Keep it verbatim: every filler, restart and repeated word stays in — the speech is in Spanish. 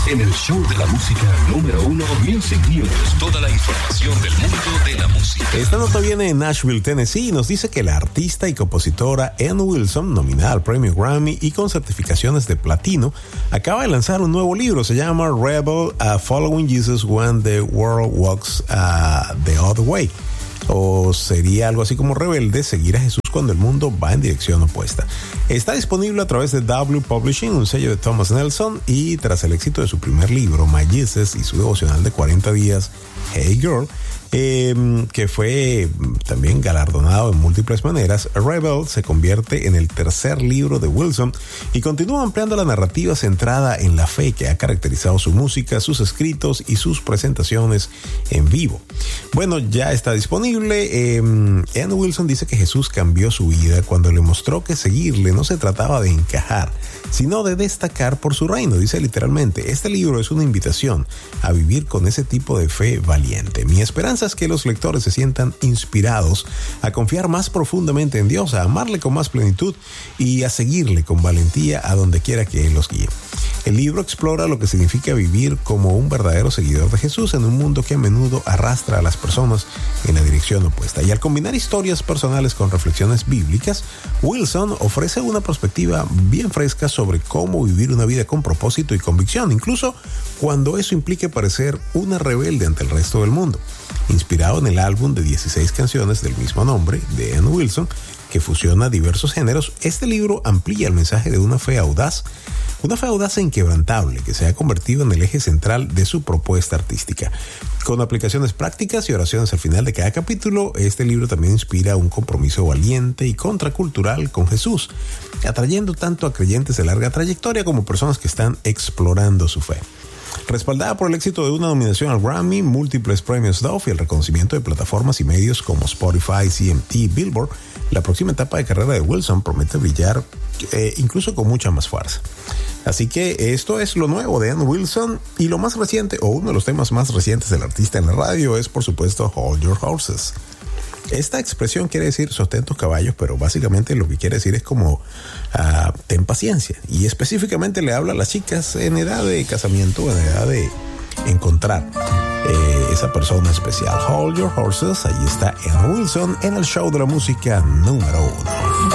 en el show de la música número uno, Music News. Toda la información del mundo de la música. Esta nota viene de Nashville, Tennessee, y nos dice que la artista y compositora Ann Wilson, nominada al premio Grammy y con certificaciones de platino, acaba de lanzar un nuevo libro. Se llama Rebel, uh, Following Jesus When the World Walks uh, the Other Way. O sería algo así como Rebelde, seguir a Jesús cuando el mundo va en dirección opuesta. Está disponible a través de W Publishing, un sello de Thomas Nelson, y tras el éxito de su primer libro, My Jesus, y su devocional de cuarenta días, Hey Girl, eh, que fue también galardonado en múltiples maneras, Rebel se convierte en el tercer libro de Wilson y continúa ampliando la narrativa centrada en la fe que ha caracterizado su música, sus escritos y sus presentaciones en vivo. Bueno, ya está disponible. Eh, Ann Wilson dice que Jesús cambió su vida cuando le mostró que seguirle no se trataba de encajar, sino de destacar por su reino. Dice literalmente: este libro es una invitación a vivir con ese tipo de fe valiente. Mi esperanza es que los lectores se sientan inspirados a confiar más profundamente en Dios, a amarle con más plenitud y a seguirle con valentía a donde quiera que Él los guíe. El libro explora lo que significa vivir como un verdadero seguidor de Jesús en un mundo que a menudo arrastra a las personas en la dirección opuesta. Y al combinar historias personales con reflexiones bíblicas, Wilson ofrece una perspectiva bien fresca sobre cómo vivir una vida con propósito y convicción, incluso cuando eso implique parecer una rebelde ante el resto del mundo. Inspirado en el álbum de dieciséis canciones del mismo nombre de Ann Wilson, que fusiona diversos géneros, este libro amplía el mensaje de una fe audaz, una fe audaz e inquebrantable que se ha convertido en el eje central de su propuesta artística. Con aplicaciones prácticas y oraciones al final de cada capítulo, este libro también inspira un compromiso valiente y contracultural con Jesús, atrayendo tanto a creyentes de larga trayectoria como personas que están explorando su fe. Respaldada por el éxito de una nominación al Grammy, múltiples premios Dove y el reconocimiento de plataformas y medios como Spotify, C M T y Billboard, la próxima etapa de carrera de Wilson promete brillar eh, incluso con mucha más fuerza. Así que esto es lo nuevo de Ann Wilson, y lo más reciente, o uno de los temas más recientes del artista en la radio, es por supuesto Hold Your Horses. Esta expresión quiere decir sostén tus caballos, pero básicamente lo que quiere decir es como uh, ten paciencia, y específicamente le habla a las chicas en edad de casamiento, en edad de encontrar eh, esa persona especial. Hold Your Horses, ahí está Ann Wilson en el show de la música número uno.